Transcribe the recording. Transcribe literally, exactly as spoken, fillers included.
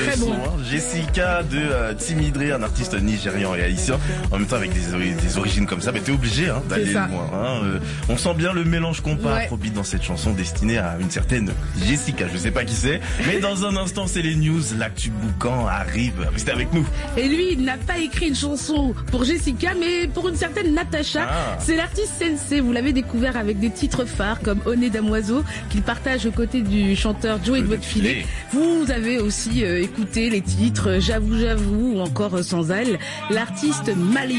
très bon. Son, hein. Jessica de euh, Timidré, un artiste nigérian et haïtien. En même temps, avec des, des origines comme ça, bah, t'es obligé hein, d'aller loin. Hein. Euh, on sent bien le mélange qu'on part ouais. dans cette chanson destinée à une certaine Jessica. Je sais pas qui c'est, mais dans un instant, c'est les news. L'actu boucan arrive. Restez avec nous. Et lui, il n'a pas écrit une chanson pour Jessica, mais pour une certaine Natacha. Ah. C'est l'artiste Sensei. Vous l'avez découvert avec des titres phares comme Au nez damoiseau qu'il partage aux côtés du chanteur Joey de votre filet. Vous avez aussi euh, écouté les titres J'avoue, j'avoue ou encore Sans elle. L'artiste malien